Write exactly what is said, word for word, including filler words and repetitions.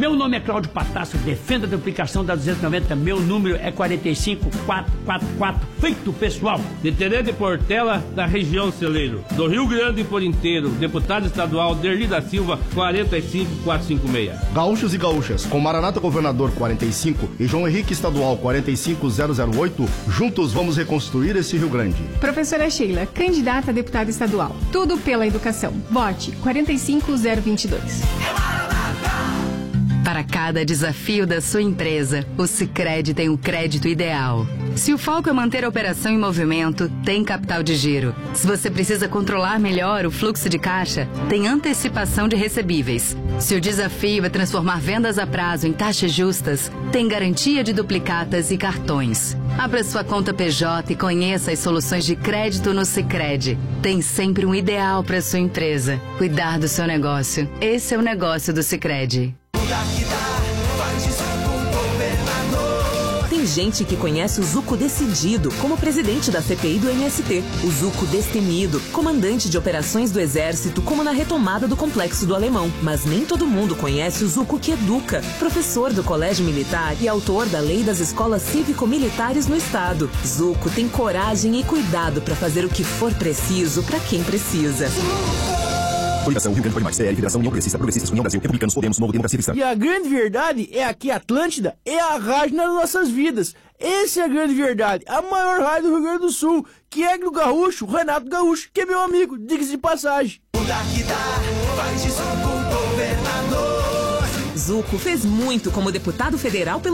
Meu nome é Cláudio Patácio, defenda a duplicação da duzentos e noventa, meu número é quarenta e cinco quatrocentos e quarenta e quatro. Feito, pessoal! De Tenente Portela, da região Celeiro. Do Rio Grande por inteiro, deputado estadual Derli da Silva, quarenta e cinco quatrocentos e cinquenta e seis. Gaúchos e gaúchas, com Maranata Governador quarenta e cinco e João Henrique Estadual quarenta e cinco zero zero oito, juntos vamos reconstruir esse Rio Grande. Professora Sheila, candidata a deputada estadual. Tudo pela educação. Vote quarenta e cinco zero vinte e dois. Para cada desafio da sua empresa, o Sicredi tem o crédito ideal. Se o foco é manter a operação em movimento, tem capital de giro. Se você precisa controlar melhor o fluxo de caixa, tem antecipação de recebíveis. Se o desafio é transformar vendas a prazo em taxas justas, tem garantia de duplicatas e cartões. Abra sua conta P J e conheça as soluções de crédito no Sicredi. Tem sempre um ideal para sua empresa. Cuidar do seu negócio. Esse é o negócio do Sicredi. Tem gente que conhece o Zuco Decidido como presidente da C P I do M S T. O Zuco Destemido, comandante de operações do Exército, como na retomada do Complexo do Alemão. Mas nem todo mundo conhece o Zuco que educa, professor do Colégio Militar e autor da Lei das Escolas Cívico-Militares no Estado. Zuco tem coragem e cuidado para fazer o que for preciso para quem precisa. Coligação Rio Grande Pode Mais, C L, Federação União Progressista, Progressistas, União Brasil, Republicanos, Podemos, Novo Democracia Cristã. E a grande verdade é que Atlântida é a rádio nas nossas vidas. Essa é a grande verdade. A maior rádio do Rio Grande do Sul, que é do Gaúcho, Renato Gaúcho, que é meu amigo, diga-se de passagem. Zuco fez muito como deputado federal pelo